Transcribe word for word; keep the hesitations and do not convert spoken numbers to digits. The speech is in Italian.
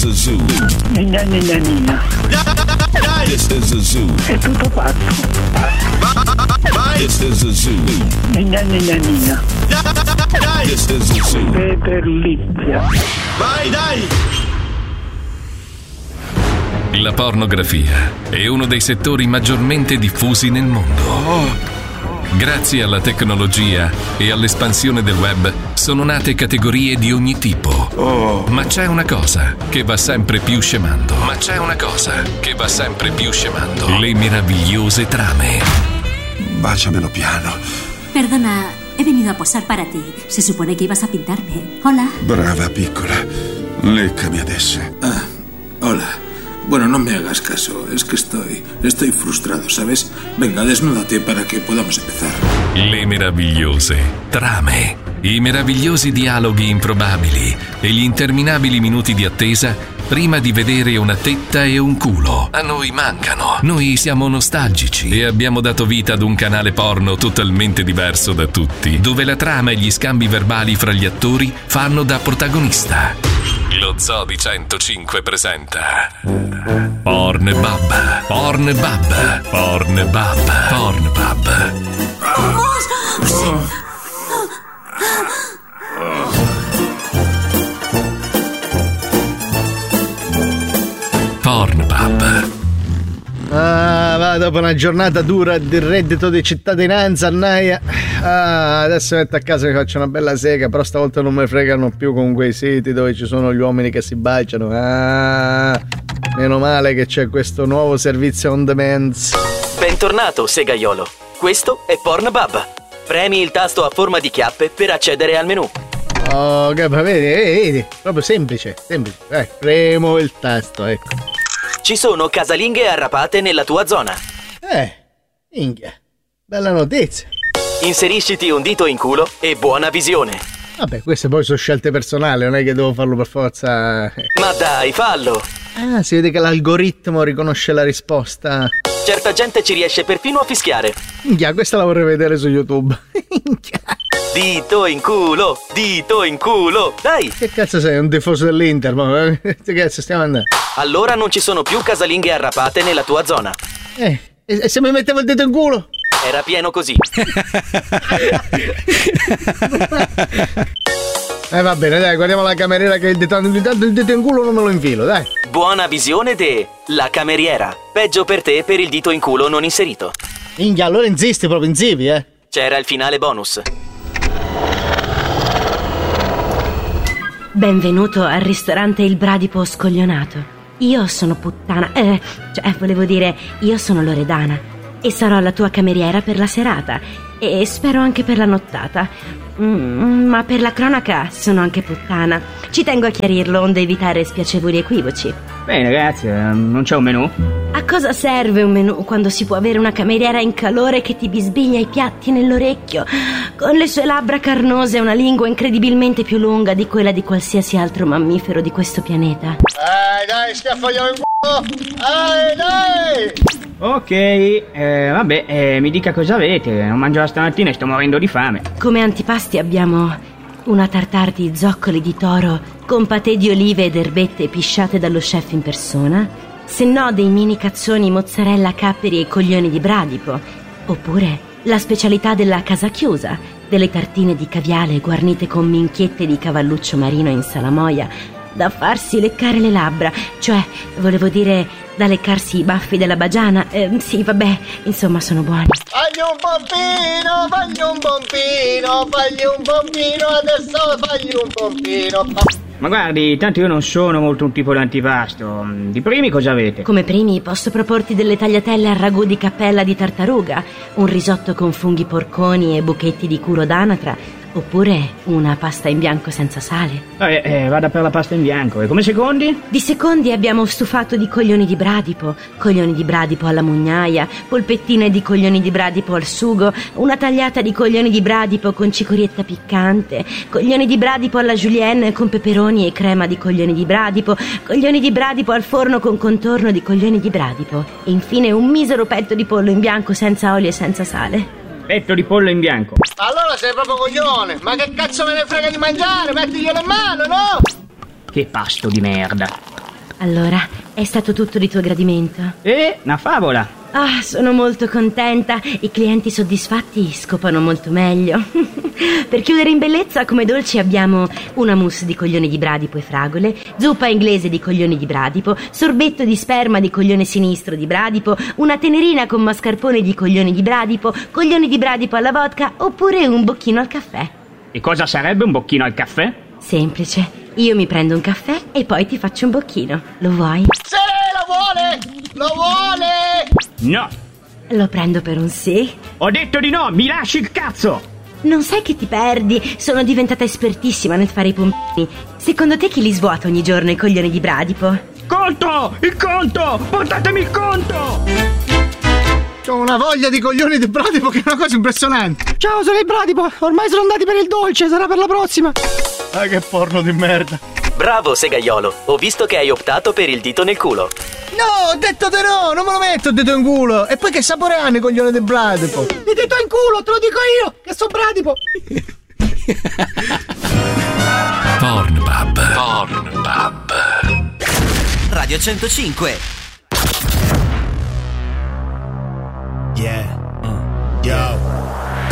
is a zoo. Nina, nina, nina. This is a zoo. È tutto fatto. This is a zoo. Nina, nina, nina. This is a zoo. Peperlizia. Vai, dai! La pornografia è uno dei settori maggiormente diffusi nel mondo. Grazie alla tecnologia e all'espansione del web sono nate categorie di ogni tipo. Oh. Ma c'è una cosa che va sempre più scemando. Ma c'è una cosa che va sempre più scemando. Le meravigliose trame. Baciamelo piano. Perdona, he venido a posar para ti. Se supone que ibas a pintarme. Hola. Brava piccola. Leccami adesso. Ah, hola. Bueno, no me hagas caso, es que estoy, estoy frustrado, ¿sabes? Venga, desnúdate para que podamos empezar. Le meravigliose trame. I meravigliosi dialoghi improbabili e gli interminabili minuti di attesa prima di vedere una tetta e un culo. A noi mancano. Noi siamo nostalgici e abbiamo dato vita ad un canale porno totalmente diverso da tutti, dove la trama e gli scambi verbali fra gli attori fanno da protagonista. Lo Zoo di centocinque presenta Pornbub, Pornbub, Pornbub, Pornbub. Pornbub. Ah, va, dopo una giornata dura di reddito di cittadinanza, annaia. Ah, adesso metto a casa e mi faccio una bella sega, però stavolta non mi fregano più con quei siti dove ci sono gli uomini che si baciano. Ah, meno male che c'è questo nuovo servizio on demand. Bentornato, segaiolo. Questo è Pornbub. Premi il tasto a forma di chiappe per accedere al menu. Oh, che vedi, vedi, proprio semplice, semplice. Eh, premo il tasto, ecco. Ci sono casalinghe arrapate nella tua zona. Eh, minchia, bella notizia. Inserisciti un dito in culo e buona visione. Vabbè, queste poi sono scelte personali, non è che devo farlo per forza. Ma dai, fallo. Ah, si vede che l'algoritmo riconosce la risposta. Certa gente ci riesce perfino a fischiare. Minchia, questa la vorrei vedere su YouTube. Minchia. Dito in culo, dito in culo. Dai. Che cazzo sei, un tifoso dell'Inter? Ma che cazzo stiamo andando? Allora non ci sono più casalinghe arrapate nella tua zona. Eh, e se mi mettevo il dito in culo? Era pieno così. Eh va bene, dai, guardiamo la cameriera che il dito, il dito in culo non me lo infilo, dai. Buona visione de la cameriera. Peggio per te per il dito in culo non inserito. Minchia, allora insisti proprio, insipi, eh. C'era il finale bonus. Benvenuto al ristorante Il Bradipo Scoglionato. Io sono puttana, eh, cioè volevo dire, io sono Loredana e sarò la tua cameriera per la serata e spero anche per la nottata. Mm, ma per la cronaca sono anche puttana. Ci tengo a chiarirlo, onde evitare spiacevoli equivoci. Bene, grazie, non c'è un menù? A cosa serve un menù quando si può avere una cameriera in calore che ti bisbiglia i piatti nell'orecchio, con le sue labbra carnose e una lingua incredibilmente più lunga di quella di qualsiasi altro mammifero di questo pianeta? Dai, dai, schiaffogliamo in culo! Dai, dai! Ok, eh, vabbè, eh, mi dica cosa avete. Non mangio da stamattina e sto morendo di fame. Come antipasti abbiamo una tartare di zoccoli di toro con patè di olive ed erbette pisciate dallo chef in persona, se no dei mini cazzoni mozzarella, capperi e coglioni di bradipo, oppure la specialità della casa chiusa, delle tartine di caviale guarnite con minchiette di cavalluccio marino in salamoia da farsi leccare le labbra, cioè volevo dire da leccarsi i baffi della bagiana. Eh, sì, vabbè, insomma sono buoni. Fagli un pompino, fagli un pompino, fagli un pompino, adesso fagli un pompino. Ma guardi, tanto io non sono molto un tipo d'antipasto. Di primi cosa avete? Come primi posso proporti delle tagliatelle al ragù di cappella di tartaruga, un risotto con funghi porconi e buchetti di curo d'anatra, oppure una pasta in bianco senza sale. Eh, eh, vada per la pasta in bianco. E come secondi? Di secondi abbiamo stufato di coglioni di bradipo, coglioni di bradipo alla mugnaia, polpettine di coglioni di bradipo al sugo, una tagliata di coglioni di bradipo con cicorietta piccante, coglioni di bradipo alla julienne con peperoni e crema di coglioni di bradipo, coglioni di bradipo al forno con contorno di coglioni di bradipo e infine un misero petto di pollo in bianco senza olio e senza sale. Petto di pollo in bianco. Allora sei proprio coglione. Ma che cazzo me ne frega di mangiare? Mettiglielo in mano, no? Che pasto di merda. Allora, è stato tutto di tuo gradimento? Eh, una favola. Ah, sono molto contenta. I clienti soddisfatti scopano molto meglio. Per chiudere in bellezza, come dolci abbiamo una mousse di coglione di bradipo e fragole, zuppa inglese di coglioni di bradipo, sorbetto di sperma di coglione sinistro di bradipo, una tenerina con mascarpone di coglioni di bradipo, coglioni di bradipo alla vodka, oppure un bocchino al caffè. E cosa sarebbe un bocchino al caffè? Semplice. Io mi prendo un caffè e poi ti faccio un bocchino. Lo vuoi? Sì, lo vuole! Lo vuole! No. Lo prendo per un sì? Ho detto di no, mi lasci il cazzo! Non sai che ti perdi? Sono diventata espertissima nel fare i pompini. Secondo te chi li svuota ogni giorno i coglioni di bradipo? Conto! Il conto! Portatemi il conto! C'ho una voglia di coglioni di bradipo che è una cosa impressionante. Ciao, sono il bradipo. Ormai sono andati per il dolce, sarà per la prossima. Ah, che porno di merda. Bravo, segaiolo. Ho visto che hai optato per il dito nel culo. No, ho detto di no, non me lo metto il dito in culo. E poi che sapore hanno i coglioni di bradipo? Il dito in culo, te lo dico io, che sono bradipo. Pornbub. Pornbub. Radio centocinque. Yeah. Uh. Yo.